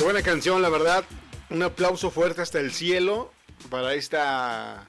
buena canción, la verdad. Un aplauso fuerte hasta el cielo para esta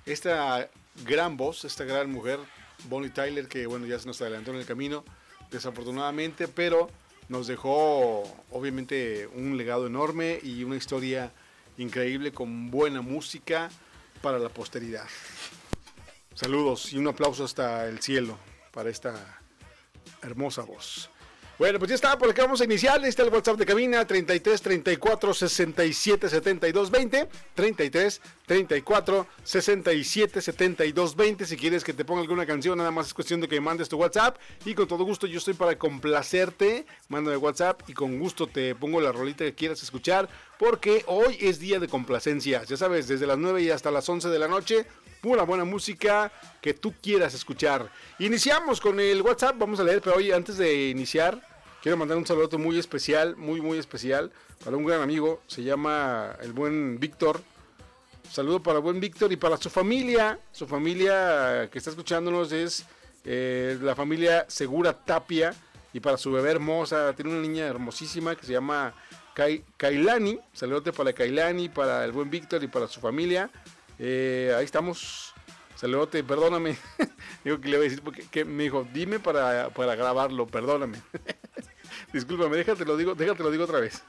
gran voz, esta gran mujer, Bonnie Tyler, que bueno, ya se nos adelantó en el camino, desafortunadamente, pero nos dejó obviamente un legado enorme y una historia increíble con buena música para la posteridad. Saludos y un aplauso hasta el cielo para esta hermosa voz. Bueno, pues ya está, por acá vamos a iniciar. Ahí está el WhatsApp de cabina, 33 34 67 72 20, 33 34 67 72 20. Si quieres que te ponga alguna canción, nada más es cuestión de que me mandes tu WhatsApp y con todo gusto yo estoy para complacerte. Mándame WhatsApp y con gusto te pongo la rolita que quieras escuchar, porque hoy es día de complacencias. Ya sabes, desde las 9 y hasta las 11 de la noche, pura buena música que tú quieras escuchar. Iniciamos con el WhatsApp, vamos a leer, pero hoy antes de iniciar quiero mandar un saludo muy especial, muy especial para un gran amigo, se llama el buen Víctor. Saludo para el buen Víctor y para su familia que está escuchándonos es la familia Segura Tapia, y para su bebé hermosa, tiene una niña hermosísima que se llama Kailani. Saludote para Kailani, para el buen Víctor y para su familia. Ahí estamos. Saludote, perdóname. Digo que le voy a decir porque que me dijo, dime para grabarlo, perdóname. Discúlpame, déjate lo digo otra vez.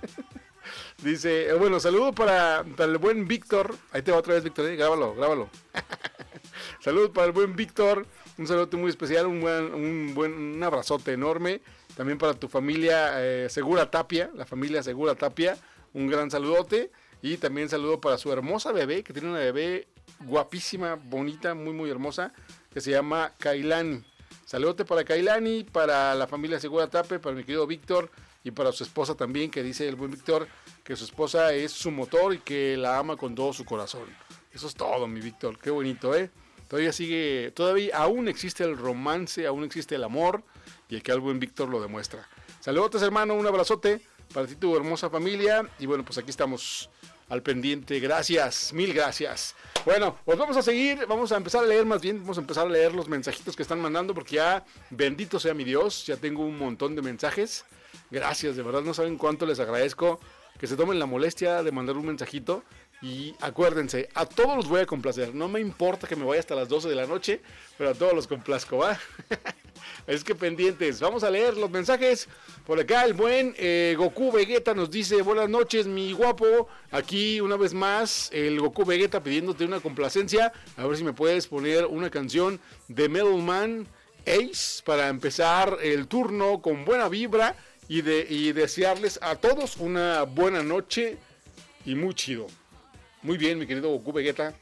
Dice, bueno, saludo para el buen Víctor. Ahí te va otra vez, Víctor, grábalo. Saludos para el buen Víctor. Un saludo muy especial, un abrazote enorme. También para tu familia Segura Tapia, la familia Segura Tapia. Un gran saludote. Y también saludo para su hermosa bebé, que tiene una bebé guapísima, bonita, muy hermosa, que se llama Kailani. Saludote para Kailani, para la familia Segura Tapia, para mi querido Víctor y para su esposa también, que dice el buen Víctor que su esposa es su motor y que la ama con todo su corazón. Eso es todo, mi Víctor, qué bonito, ¿eh? Todavía aún existe el romance, aún existe el amor, y el que el buen Víctor lo demuestra. Saludos, hermano, un abrazote para ti, tu hermosa familia, y bueno, pues aquí estamos al pendiente. Gracias, mil gracias. Bueno, pues vamos a seguir, vamos a empezar a leer los mensajitos que están mandando, porque ya, bendito sea mi Dios, ya tengo un montón de mensajes. Gracias, de verdad, no saben cuánto les agradezco que se tomen la molestia de mandar un mensajito. Y acuérdense, a todos los voy a complacer. No me importa que me vaya hasta las 12 de la noche, pero a todos los complazco, ¿va? Es que pendientes. Vamos a leer los mensajes. Por acá el buen Goku Vegeta nos dice, buenas noches, mi guapo. Aquí una vez más el Goku Vegeta pidiéndote una complacencia. A ver si me puedes poner una canción de Metal Man Ace para empezar el turno con buena vibra y desearles a todos una buena noche y muy chido. Muy bien, mi querido Goku Vegeta.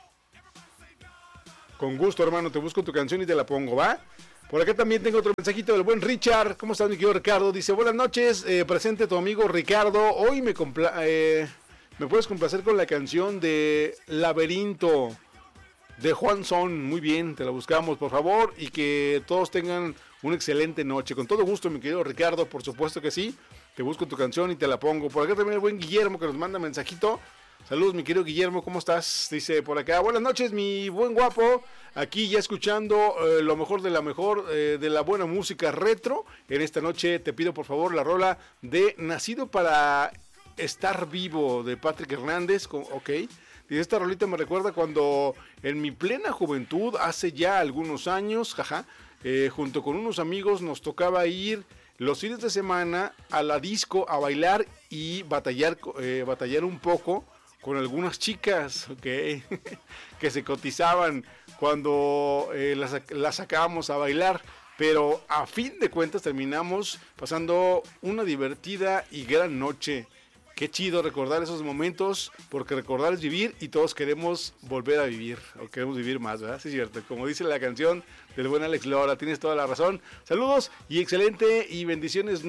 Con gusto, hermano, te busco tu canción y te la pongo, ¿va? Por acá también tengo otro mensajito del buen Richard. ¿Cómo estás, mi querido Ricardo? Dice, buenas noches, presente tu amigo Ricardo. Hoy me puedes complacer con la canción de Laberinto de Juan Son. Muy bien, te la buscamos, por favor. Y que todos tengan una excelente noche. Con todo gusto, mi querido Ricardo, por supuesto que sí. Te busco tu canción y te la pongo. Por acá también el buen Guillermo que nos manda mensajito. Saludos, mi querido Guillermo, ¿cómo estás? Dice por acá, buenas noches, mi buen guapo. Aquí ya escuchando lo mejor de la de la buena música retro. En esta noche te pido por favor la rola de Nacido para Estar Vivo de Patrick Hernández. Ok. Dice, esta rolita me recuerda cuando en mi plena juventud, hace ya algunos años, junto con unos amigos nos tocaba ir los fines de semana a la disco a bailar y batallar un poco con algunas chicas, que se cotizaban cuando las sacábamos a bailar, pero a fin de cuentas terminamos pasando una divertida y gran noche. Qué chido recordar esos momentos, porque recordar es vivir y todos queremos volver a vivir, o queremos vivir más, ¿verdad? Sí, es cierto, como dice la canción del buen Alex Lora, tienes toda la razón. Saludos y excelente y bendiciones,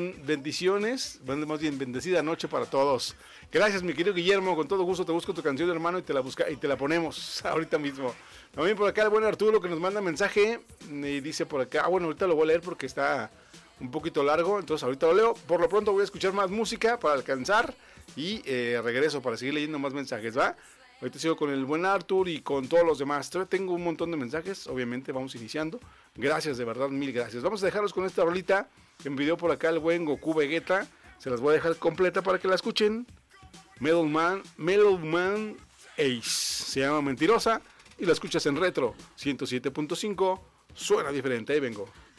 más bien bendecida noche para todos. Gracias, mi querido Guillermo, con todo gusto te busco tu canción, hermano, y te la ponemos ahorita mismo. También por acá el buen Arturo que nos manda mensaje y dice por acá, bueno, ahorita lo voy a leer porque está un poquito largo, entonces ahorita lo leo. Por lo pronto voy a escuchar más música para alcanzar y regreso para seguir leyendo más mensajes, ¿va? Ahorita sigo con el buen Artur y con todos los demás. Tengo un montón de mensajes, obviamente vamos iniciando. Gracias, de verdad, mil gracias. Vamos a dejarlos con esta rolita que me pidió por acá el buen Goku Vegeta. Se las voy a dejar completa para que la escuchen. Mellow Man Ace. Se llama Mentirosa y la escuchas en Retro 107.5. Suena diferente, ahí vengo.